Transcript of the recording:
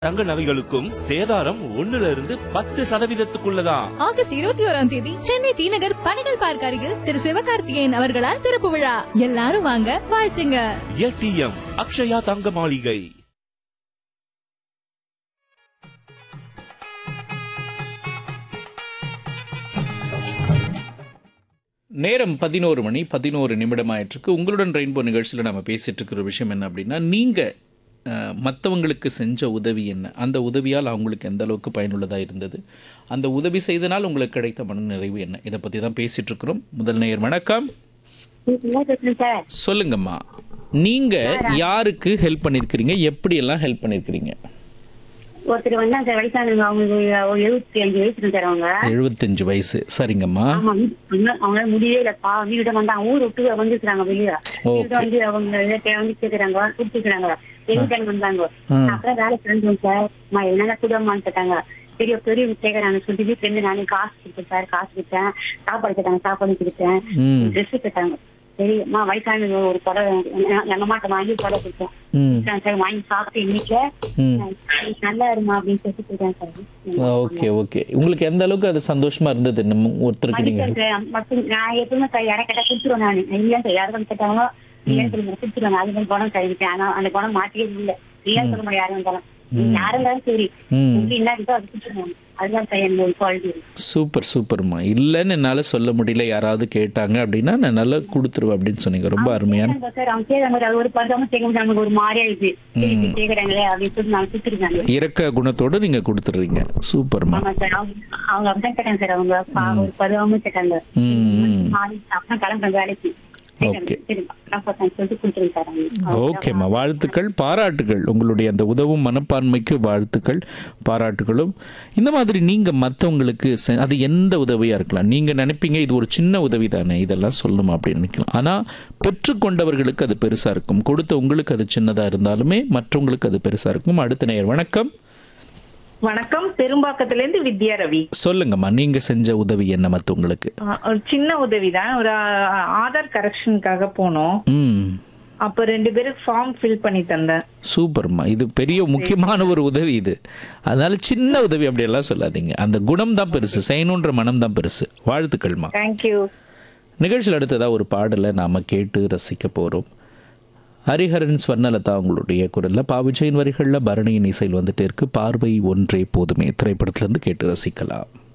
தங்க நகைகளுக்கும் சேதாரம் 1% 10% ஆகஸ்ட் 21ஆம் தேதி சென்னை டி நகர் பணிகள் பார்க் அருகில் திரு சிவகார்த்திகேயன் அவர்களால் திறப்பு விழா. எல்லாரும் வாங்க, வாழ்த்துங்க. ஏடிஎம் அக்ஷயா தங்க மாளிகை. நேரம் 11 மணி 11 நிமிடம் ஆயிட்டிருக்கு. உங்களுடன் ரெயின்போ நிகழ்ச்சியில் நம்ம பேசிகிட்டு இருக்கிற விஷயம் என்ன அப்படின்னா, நீங்கள் மற்றவங்களுக்கு செஞ்ச உதவி என்ன, அந்த உதவியால் அவங்களுக்கு எந்த அளவுக்கு பயனுள்ளதாக இருந்தது, அந்த உதவி செய்தனால் உங்களுக்கு கிடைத்த மன நிறைவு என்ன, இதை பற்றி தான் பேசிகிட்டு இருக்கிறோம். முதல் நேயர் வணக்கம். சொல்லுங்கம்மா, நீங்கள் யாருக்கு ஹெல்ப் பண்ணியிருக்கிறீங்க, எப்படியெல்லாம் ஹெல்ப் பண்ணியிருக்கிறீங்க? ஒருத்தர் வந்தாங்க சார், வயசானவங்க. அவங்களுக்கு 75 வயசு சார். அவங்க 75 வயசு. சரிங்கம்மா. அவங்களால முடியவே இல்லப்பா. வீடு வந்தாங்க, ஊர் விட்டு வந்துருக்காங்க வெளியே. வீடு வந்து அவங்க வந்து கேக்குறாங்க, கொடுத்துக்கிறாங்க. எங்க வந்தாங்க. அப்புறம் வேலை செஞ்சோம் சார். என்னால குடும்பமான்னு கேட்டாங்க. பெரிய பெரிய கேட்கறாங்க சொல்லி வீட்டுல இருந்து நானே காசு கொடுத்தேன் சார். காசு கொடுத்தேன், சாப்பாடு கேட்டாங்க, சாப்பாடு கொடுத்தேன், ட்ரெஸ் கேட்டாங்க. சரிம்மா, வயசான ஒரு புடவை எங்க மாட்ட வாங்கி புடவை கொடுத்தேன் சார். வாங்கி சாப்பிட்டு இன்னைக்கு நல்லா இருமா அப்படின்னு சொல்லிட்டு இருக்கேன் சார். Okay okay. உங்களுக்கு எந்த அளவுக்கு அது சந்தோஷமா இருந்தது? ஒருத்தருக்கு நீங்க நான் எப்பவுமே சார் யாரை கேட்டா கொடுத்துருவேன். நான் இல்லையா சார், யாரும் கேட்டாங்களோ இல்லைன்னு சொல்லி கொடுத்துருவேன். அது மாதிரி குணம் கழிவிட்டேன். ஆனா அந்த குணம் மாற்றியே இல்லை. இல்லைன்னு சொல்ல முடியாது. யாரும் இருந்தாலும் யாரும் இருந்தாலும் சரி, இல்லாதோ அது கொடுத்துருவாங்க. அதுதான் சார் என்னோட குவாலிட்டி. சூப்பர் சூப்பர்மா. இல்லைன்னு என்னால் சொல்ல முடியல, யாராவது கேட்டாங்க அப்படின்னா நான் நல்லா கொடுத்துருவேன் அப்படின்னு சொன்னீங்க. ரொம்ப அருமையான சார். அவங்க கேட்காங்க, அது ஒரு பதமா கேட்க நமக்கு ஒரு மாதிரி ஆயிடுச்சு. கேட்கறாங்களே அப்படின்னு சொல்லி நான் கொடுத்துருக்காங்க. இறக்க குணத்தோடு நீங்க கொடுத்துடுறீங்க. சூப்பர்மா. ஆமா சார். அவங்க அப்படிதான் கேட்டாங்க சார். அவங்க ஒரு பதமா கேட்டாங்க. அப்புறம் கிளம்புற வேலைக்கு. ஓகே ஓகேம்மா, வாழ்த்துக்கள், பாராட்டுகள். உங்களுடைய அந்த உதவும் மனப்பான்மைக்கு வாழ்த்துக்கள், பாராட்டுகளும். இந்த மாதிரி நீங்கள் மற்றவங்களுக்கு அது எந்த உதவியாக இருக்கலாம். நீங்கள் நினைப்பீங்க இது ஒரு சின்ன உதவி தானே, இதெல்லாம் சொல்லணுமா அப்படின்னு நினைக்கலாம். ஆனால் பெற்றுக்கொண்டவர்களுக்கு அது பெருசாக இருக்கும். கொடுத்த உங்களுக்கு அது சின்னதாக இருந்தாலுமே மற்றவங்களுக்கு அது பெருசாக இருக்கும். அடுத்த நேயர் வணக்கம். வணக்கம், பெரும்பாக்கத்திலிருந்து வித்யா ரவி. சொல்லுங்கம்மா, நீங்க செஞ்ச உதவி என்ன மற்றவங்களுக்கு? ஒரு சின்ன உதவிதான். ஒரு ஆதார் கரெக்ஷனுக்காக போனோம். அப்ப 2 பேருக்கு ஃபார்ம் ஃபில் பண்ணி தந்தேன். சூப்பர்மா. இது பெரிய முக்கியமான ஒரு உதவி இது. அதனால சின்ன உதவி அப்படியெல்லாம் சொல்லாதீங்க. அந்த குணம் தான் பெருசு, செய்யணுன்ற மனம் தான் பெருசு. வாழ்த்துக்கள்மா. தேங்க்யூ. நிகழ்ச்சியில் அடுத்ததாக ஒரு பாடலை நாம கேட்டு ரசிக்க போறோம். ஹரிஹரன் ஸ்வர்ணலதா அவங்களுடைய குரலில், பாவிஜயின் வரிகளில் பரணியின் இசையில் வந்துட்டு இருக்கு. பார்வை ஒன்றே போதுமே திரைப்படத்திலிருந்து கேட்டு ரசிக்கலாம்.